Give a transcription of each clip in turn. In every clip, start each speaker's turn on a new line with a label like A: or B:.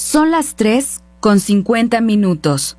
A: Son las 3:50.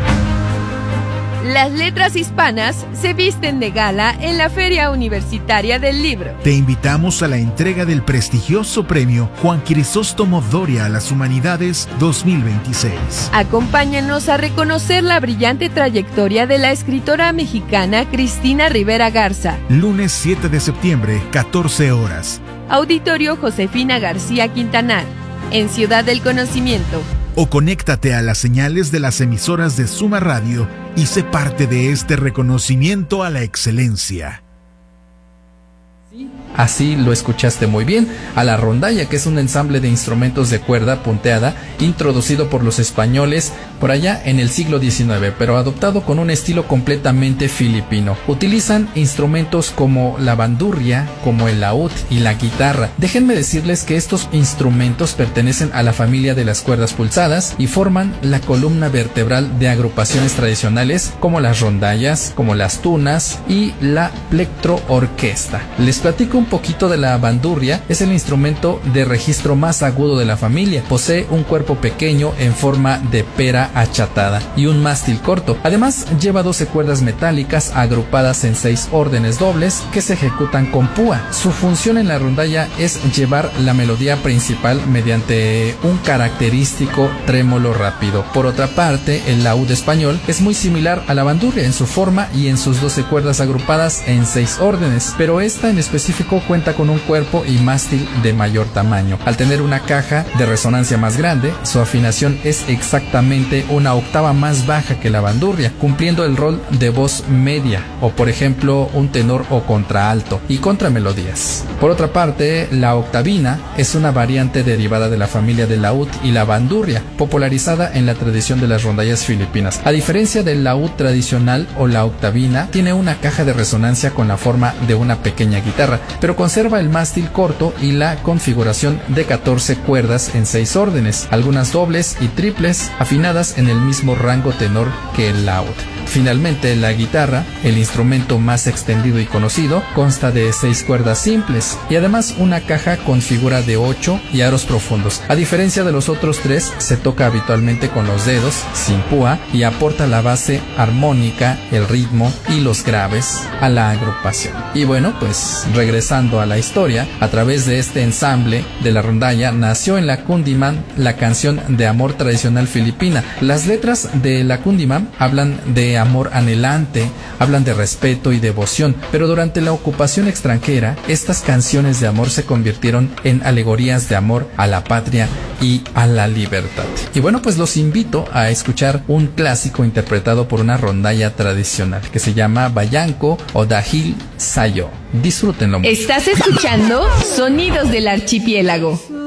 B: Las letras hispanas se visten de gala en la Feria Universitaria del Libro.
C: Te invitamos a la entrega del prestigioso premio Juan Crisóstomo Doria a las Humanidades 2026.
B: Acompáñanos a reconocer la brillante trayectoria de la escritora mexicana Cristina Rivera Garza.
C: Lunes 7 de septiembre, 14 horas.
B: Auditorio Josefina García Quintanar, en Ciudad del Conocimiento.
C: O conéctate a las señales de las emisoras de Suma Radio y sé parte de este reconocimiento a la excelencia.
D: Así lo escuchaste muy bien, a la rondalla, que es un ensamble de instrumentos de cuerda punteada introducido por los españoles por allá en el siglo XIX, pero adoptado con un estilo completamente filipino. Utilizan instrumentos como la bandurria, como el laúd y la guitarra. Déjenme decirles que estos instrumentos pertenecen a la familia de las cuerdas pulsadas y forman la columna vertebral de agrupaciones tradicionales como las rondallas, como las tunas y la plectro-orquesta. Les platico un poquito de la bandurria. Es el instrumento de registro más agudo de la familia. Posee un cuerpo pequeño en forma de pera achatada y un mástil corto. Además, lleva 12 cuerdas metálicas agrupadas en 6 órdenes dobles que se ejecutan con púa. Su función en la rondalla es llevar la melodía principal mediante un característico trémolo rápido. Por otra parte, el laúd español es muy similar a la bandurria en su forma y en sus 12 cuerdas agrupadas en 6 órdenes, pero esta en específico cuenta con un cuerpo y mástil de mayor tamaño. Al tener una caja de resonancia más grande, su afinación es exactamente una octava más baja que la bandurria, cumpliendo el rol de voz media o, por ejemplo, un tenor o contraalto y contramelodías. Por otra parte, la octavina es una variante derivada de la familia del laúd y la bandurria, popularizada en la tradición de las rondallas filipinas. A diferencia del laúd tradicional o la octavina, tiene una caja de resonancia con la forma de una pequeña guitarra, pero conserva el mástil corto y la configuración de 14 cuerdas en 6 órdenes, algunas dobles y triples afinadas en el mismo rango tenor que el laúd. Finalmente, la guitarra, el instrumento más extendido y conocido, consta de 6 cuerdas simples y además una caja con figura de 8 y aros profundos. A diferencia de los otros 3, se toca habitualmente con los dedos, sin púa, y aporta la base armónica, el ritmo y los graves a la agrupación. Y bueno, pues regresando a la historia, a través de este ensamble de la rondalla nació en la Kundiman la canción de amor tradicional filipina. Las letras de la Kundiman hablan de amor anhelante, hablan de respeto y devoción, pero durante la ocupación extranjera, estas canciones de amor se convirtieron en alegorías de amor a la patria y a la libertad. Y bueno, pues los invito a escuchar un clásico interpretado por una rondalla tradicional que se llama Bayanco o Dahil Sayo. Disfrútenlo mucho.
B: Estás escuchando Sonidos del Archipiélago.